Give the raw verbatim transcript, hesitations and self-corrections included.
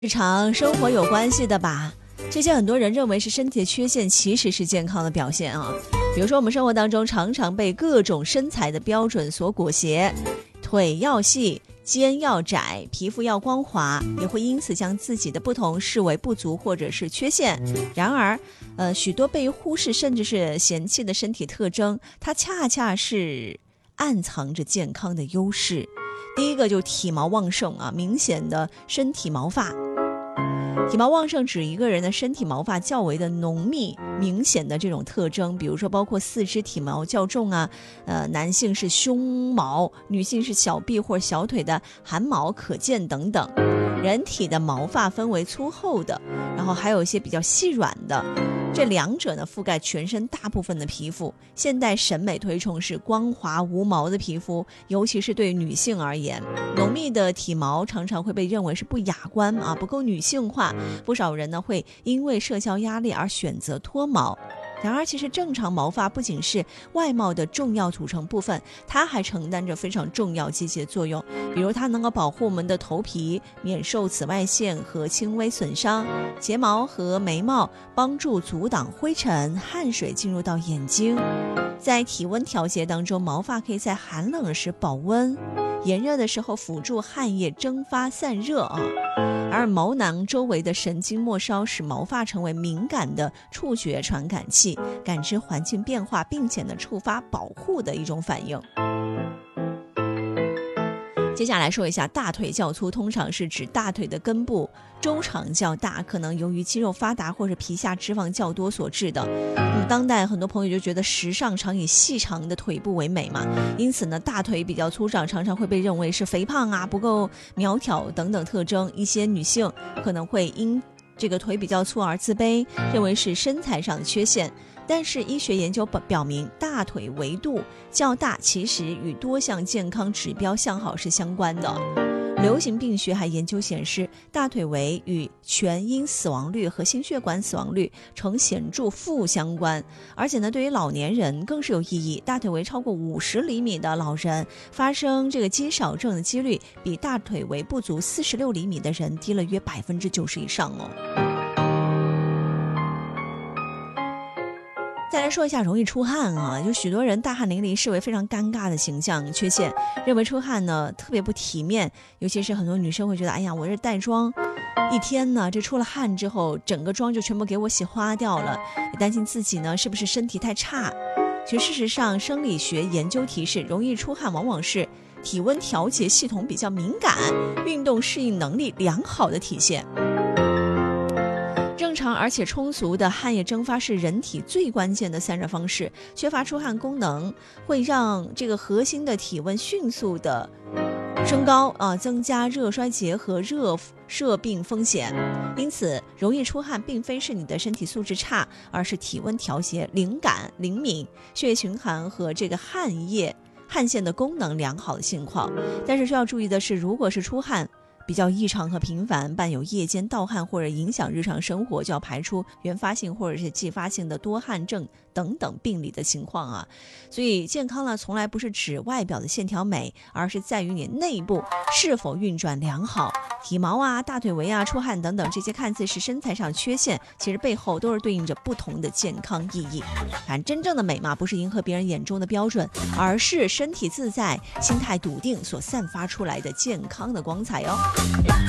日常生活有关系的吧，这些很多人认为是身体的缺陷，其实是健康的表现啊。比如说我们生活当中常常被各种身材的标准所裹挟，腿要细，肩要窄，皮肤要光滑，也会因此将自己的不同视为不足或者是缺陷。然而呃，许多被忽视甚至是嫌弃的身体特征，它恰恰是暗藏着健康的优势。第一个就体毛旺盛啊，明显的身体毛发。体毛旺盛指一个人的身体毛发较为的浓密明显的这种特征，比如说包括四肢体毛较重啊，呃，男性是胸毛，女性是小臂或小腿的汗毛可见等等。人体的毛发分为粗厚的，然后还有一些比较细软的，这两者呢覆盖全身大部分的皮肤。现代审美推崇是光滑无毛的皮肤，尤其是对女性而言，浓密的体毛常常会被认为是不雅观啊，不够女性化。不少人呢会因为社交压力而选择脱毛。然而其实正常毛发不仅是外貌的重要组成部分，它还承担着非常重要积极的作用。比如它能够保护我们的头皮免受紫外线和轻微损伤，睫毛和眉毛帮助阻挡灰尘汗水进入到眼睛。在体温调节当中，毛发可以在寒冷时保温，炎热的时候辅助汗液蒸发散热啊。而毛囊周围的神经末梢使毛发成为敏感的触觉传感器，感知环境变化，并且呢触发保护的一种反应。接下来说一下大腿较粗，通常是指大腿的根部周长较大，可能由于肌肉发达或者皮下脂肪较多所致的。嗯，当代很多朋友就觉得时尚常以细长的腿部为美嘛，因此呢大腿比较粗长常常会被认为是肥胖啊、不够苗条等等特征。一些女性可能会因这个腿比较粗而自卑，认为是身材上的缺陷。但是医学研究表明，大腿围度较大其实与多项健康指标向好是相关的。流行病学还研究显示，大腿围与全因死亡率和心血管死亡率呈显著负相关。而且呢，对于老年人更是有意义，大腿围超过五十厘米的老人发生这个肌少症的几率比大腿围不足四十六厘米的人低了约百分之九十以上哦。再来说一下容易出汗啊，有许多人大汗淋漓视为非常尴尬的形象缺陷，认为出汗呢特别不体面，尤其是很多女生会觉得，哎呀，我这带妆一天呢，这出了汗之后整个妆就全部给我洗花掉了，也担心自己呢是不是身体太差。其实事实上生理学研究提示，容易出汗往往是体温调节系统比较敏感，运动适应能力良好的体现。正常而且充足的汗液蒸发是人体最关键的散热方式，缺乏出汗功能会让这个核心的体温迅速的升高啊，增加热衰竭和热射病风险。因此容易出汗并非是你的身体素质差，而是体温调节灵感灵敏，血液循环和这个汗液汗腺的功能良好的情况。但是需要注意的是，如果是出汗比较异常和频繁，伴有夜间盗汗或者影响日常生活，就要排除原发性或者是继发性的多汗症等等病理的情况啊。所以健康呢，从来不是指外表的线条美，而是在于你内部是否运转良好。体毛啊、大腿围啊、出汗等等这些看似是身材上缺陷，其实背后都是对应着不同的健康意义。反正真正的美嘛，不是迎合别人眼中的标准，而是身体自在、心态笃定所散发出来的健康的光彩哦。